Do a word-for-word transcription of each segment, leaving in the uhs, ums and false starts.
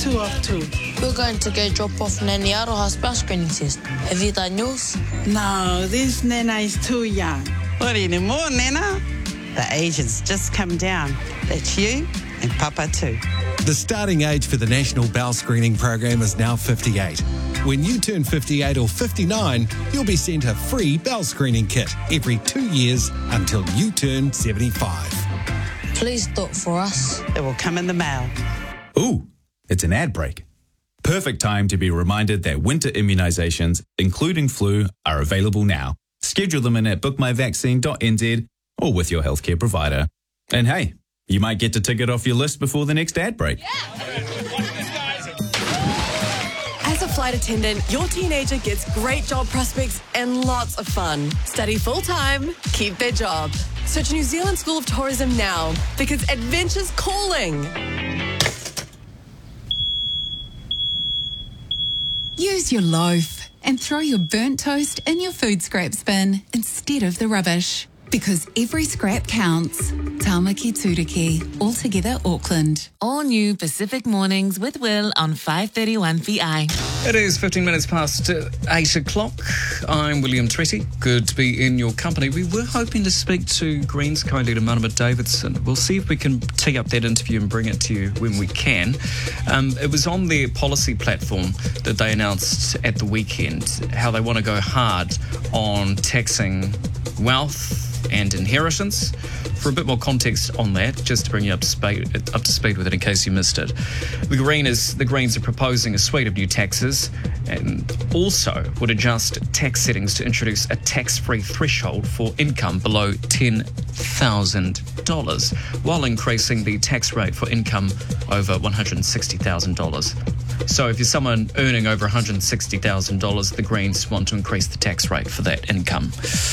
two off too. We're going to go drop off Nanny Aroha's bell screening test. Have you done yours? No, this Nana is too young. What anymore, Nana? The age has just come down. That's you and Papa too. The starting age for the National Bowel Screening Program is now fifty-eight. When you turn fifty-eight or fifty-nine, you'll be sent a free bowel screening kit every two years until you turn seventy-five. Please do it for us. It will come in the mail. Ooh, it's an ad break. Perfect time to be reminded that winter immunisations, including flu, are available now. Schedule them in at book my vaccine dot n z or with your healthcare provider. And hey, you might get to tick it off your list before the next ad break. As a flight attendant, your teenager gets great job prospects and lots of fun. Study full-time, keep their job. Search New Zealand School of Tourism now, because adventure's calling. Use your loaf and throw your burnt toast in your food scraps bin instead of the rubbish. Because every scrap counts. Tāmaki Tūriki, altogether Auckland. All new Pacific Mornings with Will on five thirty-one V I. It is fifteen minutes past eight o'clock. I'm William Tretty. Good to be in your company. We were hoping to speak to Greens co-leader Marama Davidson. We'll see if we can tee up that interview and bring it to you when we can. Um, it was on their policy platform that they announced at the weekend how they want to go hard on taxing wealth and inheritance. For a bit more context on that, just to bring you up to speed, up to speed with it in case you missed it, the Green is, the Greens are proposing a suite of new taxes and also would adjust tax settings to introduce a tax-free threshold for income below ten thousand dollars, while increasing the tax rate for income over one hundred sixty thousand dollars. So if you're someone earning over one hundred sixty thousand dollars, the Greens want to increase the tax rate for that income.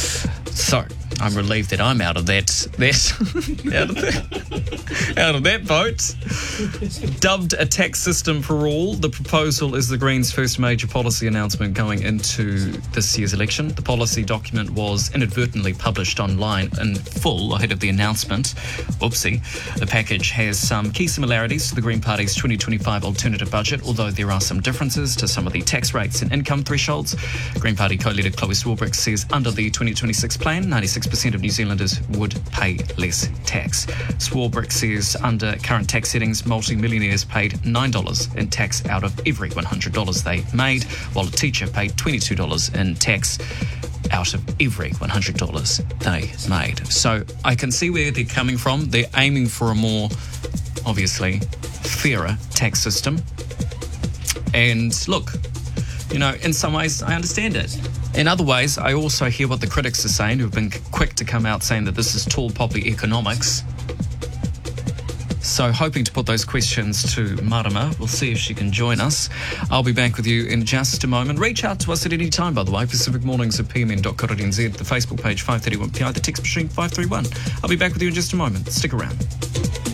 So I'm relieved that I'm out of that, that, out of that, out of that vote. Dubbed a tax system for all, the proposal is the Greens' first major policy announcement going into this year's election. The policy document was inadvertently published online in full ahead of the announcement. Oopsie. The package has some key similarities to the Green Party's twenty twenty-five alternative budget, although there are some differences to some of the tax rates and income thresholds. Green Party co-leader Chloe Swarbrick says under the twenty twenty-six plan, ninety-six percent of New Zealanders would pay less tax. Swarbrick says under current tax settings, multi-millionaires paid nine dollars in tax out of every one hundred dollars they made, while a teacher paid twenty-two dollars in tax out of every one hundred dollars they made. So I can see where they're coming from. They're aiming for a more, obviously, fairer tax system. And look, you know, in some ways, I understand it. In other ways, I also hear what the critics are saying, who've been quick to come out saying that this is tall poppy economics. So hoping to put those questions to Marama. We'll see if she can join us. I'll be back with you in just a moment. Reach out to us at any time, by the way. Pacific Mornings at p m n dot co dot n z, the Facebook page five thirty-one P I, the text machine five three one. I'll be back with you in just a moment. Stick around.